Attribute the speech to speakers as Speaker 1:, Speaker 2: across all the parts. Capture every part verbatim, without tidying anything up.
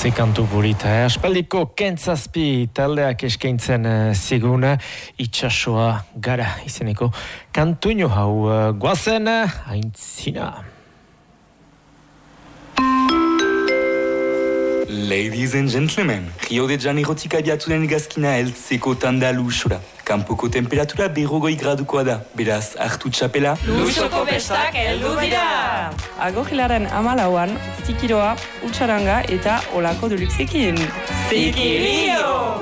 Speaker 1: Ze kantu polita, aspaldiko kentzazpi taldeak eskaintzen uh, zigun itxasoa gara izeneko kantuño hau uh, guazen aintzina.
Speaker 2: Ladies and gentlemen, Rio de Janeirotik abiatu den gazkina heltzeko tanda lusora. Kanpoko temperatura berrogoi gradukoa da, beraz hartu txapela.
Speaker 3: Lusoko bestak heldu dira!
Speaker 4: Agorrilaren amalauan, zikiroa, utxaranga eta olako duluxekin.
Speaker 3: Zikirio!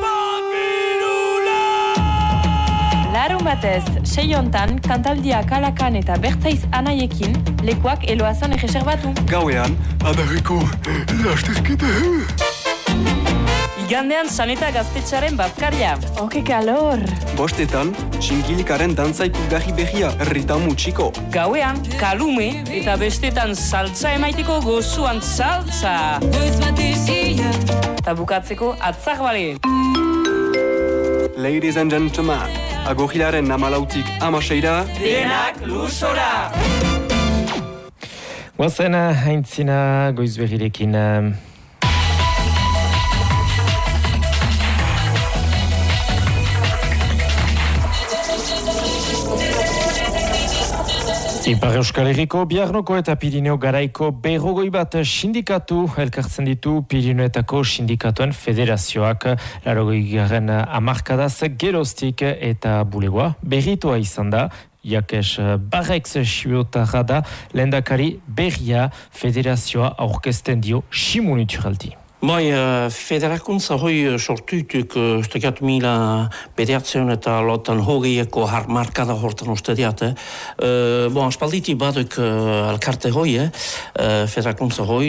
Speaker 4: Larun batez, sei hontan, kantaldia kalakan eta bertzaiz anaiekin, lekuak eloazan egeserbatu.
Speaker 5: Gauean, adarriko lasterketa.
Speaker 4: Igandean, saneta gaztetxaren bazkaria. Oke kalor!
Speaker 5: Bostetan, txingilikaren dantzaiku garri behia, erritan mutxiko.
Speaker 4: Gauean, kalume eta bestetan saltza emaiteko gozuan saltza. Eta bukatzeko atzak bale.
Speaker 5: Ladies and gentlemen, agorrilaren amalautik amaseira.
Speaker 3: Denak lusora!
Speaker 1: Guazen aintzina goizberrirekin. Ipar Euskal Herriko, Biarnoko eta Pirineo garaiko berrogoi bat sindikatu elkartzen ditu Pirineoetako sindikatuen federazioak larogoi garen amarkadaz geroztik eta bulegoa berritua izan da. Jakes Barrex Xibiotarra da lehendakari berria federazioa aurkezten dio Simon Iturraldi.
Speaker 6: Bai, uh, federakuntza hoi sortutuk uh, ustekat mila bederatzeun eta lotan hogeieko harmarkada hortan uste diat. Eh? Uh, bon, aspalditi baduk uh, alkarte hoi, eh? uh, federakuntza hoi,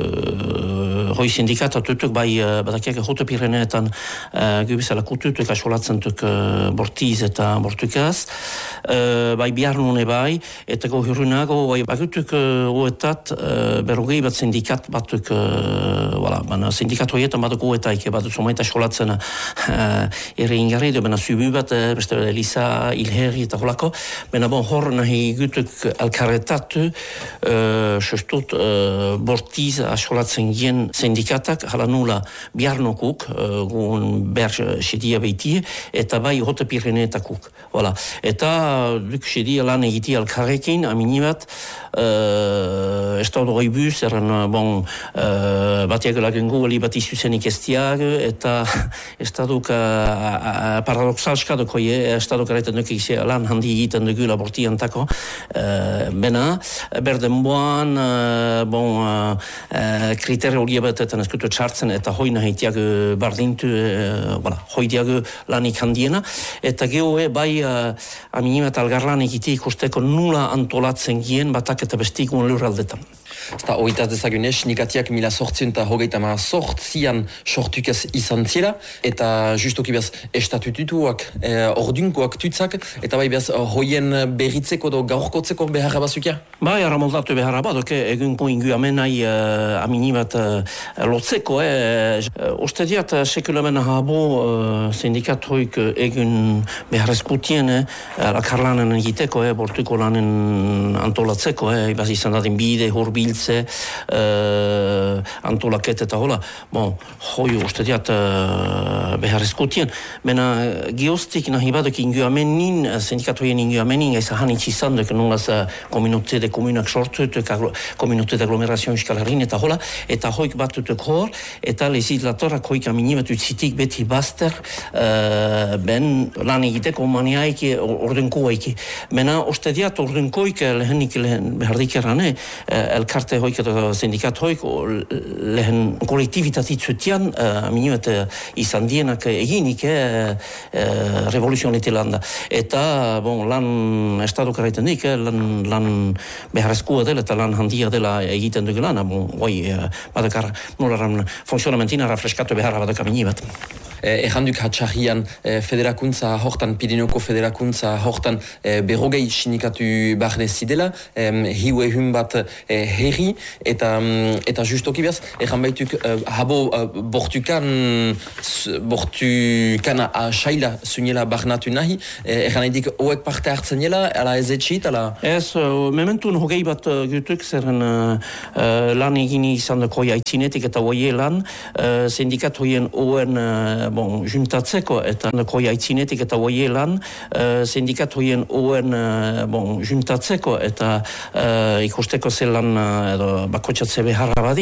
Speaker 6: uh, hoi sindikata tutuk bai uh, badakiak hote Pireneetan uh, gubizela kututuk asolatzen tuk uh, bortiz eta bortukaz. Uh, bai biarnune bai, eta gohirunago bai bagutuk uh, uetat uh, berrogei bat sindikat batuk uh, voilà, sindikatu horietan baduko eta ike badut somaita skolatzen uh, ere ingarri du, bena zubi bat, beste Elisa, Ilherri eta holako, bena bon hor nahi gutuk alkarretatu uh, sestut uh, bortiz askolatzen gien sindikatak, hala nula biarnokuk, uh, gun berz sedia behitie, eta bai hote Pireneetakuk. Voilà. Eta duk sedia lan egiti alkarrekin, amini bat, uh, estaudu goibuz, erren bon uh, batiak lagen gugoli bat izuzenik estiag, eta estaduk uh, paradoxalskadoko je, estaduk arretan duk izia lan handi egiten dugula bortiantako, uh, bena, berdenboan, uh, bon, uh, uh, kriterio hori batetan eskutu txartzen, eta hoi nahi tiag bardintu, uh, voilà, hoi tiag lanik handiena, eta gehoe bai uh, aminimet algarlan egite ikusteko nula antolatzen gien batak eta bestikun lurraldetan.
Speaker 7: Eta hogeitaz dezagune, sindikatiak mila sortzen eta hogeita ma sortzian sortukaz izan zela, eta justoki behaz estatututuak, eh, ordunkoak tutzak, eta bai behaz hoien berritzeko do gaurkotzeko beharra bazukia?
Speaker 6: Bai, aramoldatu beharra bat, okay? Egunko ingu amenai uh, amini bat uh, lotzeko, eh? Oste diat, sekulamen habo uh, sindikatoik egun beharrezputien, eh? Lakarlanen egiteko, eh? Bortuko lanen antolatzeko, eh? Ibaz izan dadin bide, horbiltze, Uh, antolaket eta hola, bon, hoi uste diat uh, beharrezkotien, mena geostik nahi baduk ingu amenin, sindikatoien ingu amenin, ez hanitz izan duk nolaz komunote de komunak sortut, komunote de aglomerazioan Euskal Herrin eta hola, eta hoik batutuk hor, eta legislatorak hoik amini bat utzitik beti baster uh, ben lan egiteko maniaiki, ordenko haiki. Mena uste diat ordenkoik lehenik lehen behardik errane, elkarte hoik eta sindikat hoik lehen kollektivitatit zutian uh, minuet uh, izan dienak eginik uh, uh, revoluzionete landa. Eta bon, lan estaduk arreiten dik, eh, lan, lan beharrezkoa dela eta lan handia dela egiten dugu lana. Bon, oi, uh, badakar nolaran funtzionamentina rafreskatu beharra badaka mini bat.
Speaker 7: eh, erranduk hatxarrian eh, federakuntza hortan, Pirineoko federakuntza hortan eh, berrogei sindikatu barne zidela, eh, hiu ehun bat eh, herri, eta, eta justoki behaz, erran baituk eh, habo eh, bortukan, bortukan saila zunela barnatu nahi, eh, erran edik hoek parte hartzen jela, ala ez etxit, ala...
Speaker 6: Ez, uh, mementun hogei bat uh, gutuk, zerren uh, uh, lan egin izan dako jaitzinetik eta oie lan, uh, sindikat hoien oen uh, bon, juntatzeko eta dako jaitzinetik eta oie lan, uh, sindikat hoien oen uh, bon, juntatzeko eta uh, ikusteko zelan uh, edo bakotxatze beharra badi.